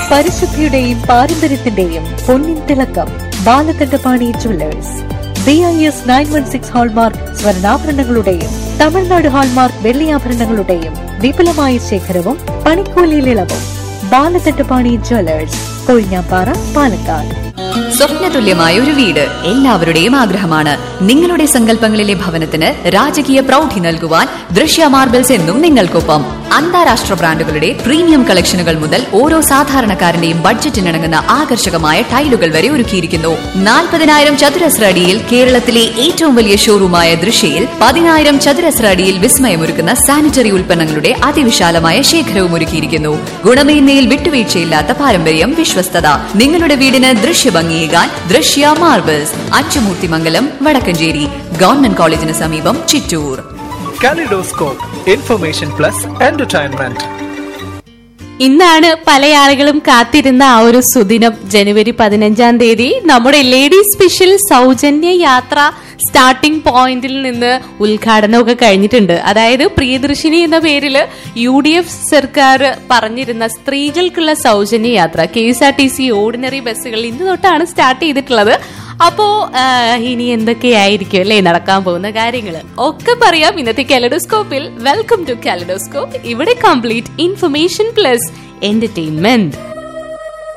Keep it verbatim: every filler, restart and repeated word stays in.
പരിശുദ്ധിയുടെയും പാരമ്പര്യത്തിന്റെയും പൊന്നിൻ തിളക്കം. Balakandapani jewellers. B I S nine one six hallmark സ്വർണ്ണാഭരണങ്ങളുടെയും Tamil Nadu hallmark വെള്ളിയാഭരണങ്ങളുടെയും വിപുലമായ ശേഖരവും പണിക്കൂലിയിൽ ഇളവും. ബാലകണ്ഠപാണി ജുവല്ലേഴ്സ്, കൊഴിഞ്ഞാപ്പാറ, പാലക്കാട്. സ്വപ്നതുല്യമായ ഒരു വീട് എല്ലാവരുടെയും ആഗ്രഹമാണ്. നിങ്ങളുടെ സങ്കല്പങ്ങളിലെ ഭവനത്തിന് രാജകീയ പ്രൗഢി നൽകുവാൻ ദൃശ്യ മാർബിൾസ് എന്നും നിങ്ങൾക്കൊപ്പം. അന്താരാഷ്ട്ര ബ്രാൻഡുകളുടെ പ്രീമിയം കളക്ഷനുകൾ മുതൽ ഓരോ സാധാരണക്കാരന്റെയും ബഡ്ജറ്റിനിണങ്ങുന്ന ആകർഷകമായ ടൈലുകൾ വരെ ഒരുക്കിയിരിക്കുന്നു. നാൽപ്പതിനായിരം ചതുരശ്ര അടിയിൽ കേരളത്തിലെ ഏറ്റവും വലിയ ഷോറൂമായ ദൃശ്യയിൽ പതിനായിരം ചതുരശ്ര അടിയിൽ വിസ്മയമൊരുക്കുന്ന സാനിറ്ററി ഉൽപ്പന്നങ്ങളുടെ അതിവിശാലമായ ശേഖരവും ഒരുക്കിയിരിക്കുന്നു. ഗുണമേന്മയിൽ വിട്ടുവീഴ്ചയില്ലാത്ത പാരമ്പര്യം, വിശ്വസ്തത. നിങ്ങളുടെ വീടിന് ദൃശ്യഭംഗിയേകാൻ ദൃശ്യ മാർബിൾസ്, അച്ചുമൂർത്തിമംഗലം, വടക്കഞ്ചേരി. ഗവൺമെന്റ് കോളേജിന് സമീപം, Chittur. Kaleidoscope, information plus entertainment. ഇന്നാണ് പല ആളുകളും കാത്തിരുന്ന ആ ഒരു സുദിനം, ജനുവരി പതിനഞ്ചാം തീയതി. നമ്മുടെ ലേഡി സ്പെഷ്യൽ സൗജന്യ യാത്ര സ്റ്റാർട്ടിംഗ് പോയിന്റിൽ നിന്ന് ഉദ്ഘാടനമൊക്കെ കഴിഞ്ഞിട്ടുണ്ട്. അതായത് പ്രിയദർശിനി എന്ന പേരില് യു ഡി എഫ് സർക്കാർ പറഞ്ഞിരുന്ന സ്ത്രീകൾക്കുള്ള സൗജന്യ യാത്ര K S R T C ordinary ബസ്സുകൾ ഇന്ന് തൊട്ടാണ് സ്റ്റാർട്ട് ചെയ്തിട്ടുള്ളത്. അപ്പോ ഇനി എന്തൊക്കെയായിരിക്കും അല്ലേ നടക്കാൻ പോകുന്ന കാര്യങ്ങൾ ഒക്കെ പറയാം ഇന്നത്തെ കാലിഡോസ്കോപ്പിൽ. Welcome to kaleidoscope. ഇവിടെ കംപ്ലീറ്റ് ഇൻഫർമേഷൻ പ്ലസ് എന്റർടൈൻമെന്റ്.